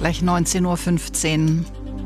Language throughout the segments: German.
gleich 19:15 Uhr.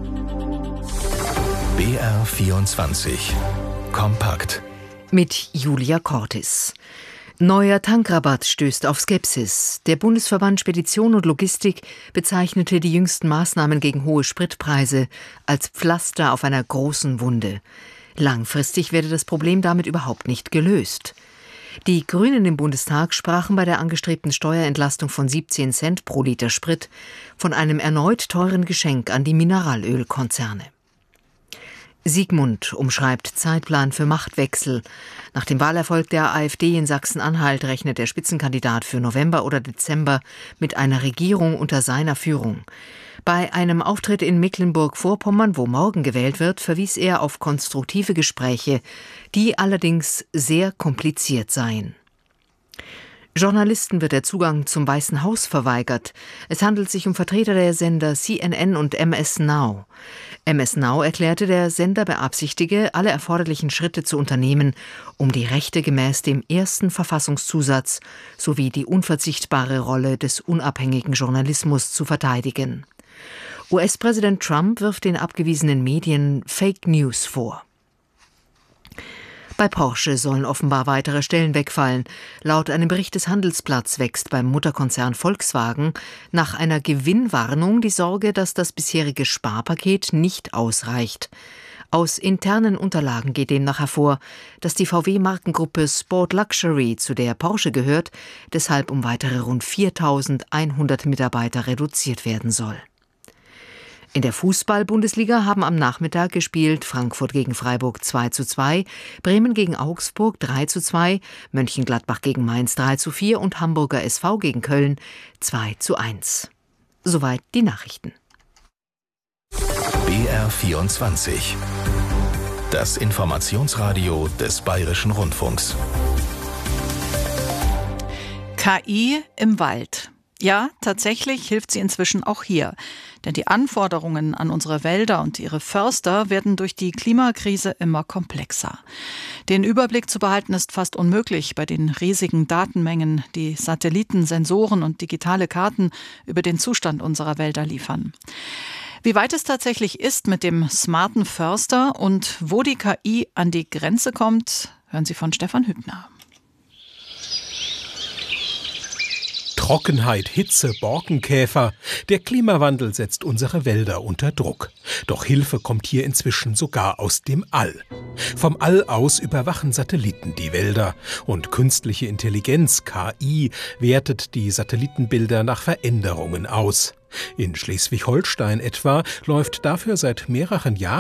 BR24 Kompakt mit Julia Cortis. Neuer Tankrabatt stößt auf Skepsis. Der Bundesverband Spedition und Logistik bezeichnete die jüngsten Maßnahmen gegen hohe Spritpreise als Pflaster auf einer großen Wunde. Langfristig werde das Problem damit überhaupt nicht gelöst. Die Grünen im Bundestag sprachen bei der angestrebten Steuerentlastung von 17 Cent pro Liter Sprit von einem erneut teuren Geschenk an die Mineralölkonzerne. Siegmund umschreibt Zeitplan für Machtwechsel. Nach dem Wahlerfolg der AfD in Sachsen-Anhalt rechnet der Spitzenkandidat für November oder Dezember mit einer Regierung unter seiner Führung. Bei einem Auftritt in Mecklenburg-Vorpommern, wo morgen gewählt wird, verwies er auf konstruktive Gespräche, die allerdings sehr kompliziert seien. Journalisten wird der Zugang zum Weißen Haus verweigert. Es handelt sich um Vertreter der Sender CNN und MS Now. MS Now erklärte, der Sender beabsichtige, alle erforderlichen Schritte zu unternehmen, um die Rechte gemäß dem ersten Verfassungszusatz sowie die unverzichtbare Rolle des unabhängigen Journalismus zu verteidigen. US-Präsident Trump wirft den abgewiesenen Medien Fake News vor. Bei Porsche sollen offenbar weitere Stellen wegfallen. Laut einem Bericht des Handelsblatts wächst beim Mutterkonzern Volkswagen nach einer Gewinnwarnung die Sorge, dass das bisherige Sparpaket nicht ausreicht. Aus internen Unterlagen geht demnach hervor, dass die VW-Markengruppe Sport Luxury, zu der Porsche gehört, deshalb um weitere rund 4.100 Mitarbeiter reduziert werden soll. In der Fußball-Bundesliga haben am Nachmittag gespielt Frankfurt gegen Freiburg 2:2, Bremen gegen Augsburg 3:2, Mönchengladbach gegen Mainz 3:4 und Hamburger SV gegen Köln 2:1. Soweit die Nachrichten. BR24 Das Informationsradio des Bayerischen Rundfunks. KI im Wald. Ja, tatsächlich hilft sie inzwischen auch hier. Denn die Anforderungen an unsere Wälder und ihre Förster werden durch die Klimakrise immer komplexer. Den Überblick zu behalten ist fast unmöglich bei den riesigen Datenmengen, die Satelliten, Sensoren und digitale Karten über den Zustand unserer Wälder liefern. Wie weit es tatsächlich ist mit dem smarten Förster und wo die KI an die Grenze kommt, hören Sie von Stefan Hübner. Trockenheit, Hitze, Borkenkäfer. Der Klimawandel setzt unsere Wälder unter Druck. Doch Hilfe kommt hier inzwischen sogar aus dem All. Vom All aus überwachen Satelliten die Wälder. Und künstliche Intelligenz, KI, wertet die Satellitenbilder nach Veränderungen aus. In Schleswig-Holstein etwa läuft dafür seit mehreren Jahren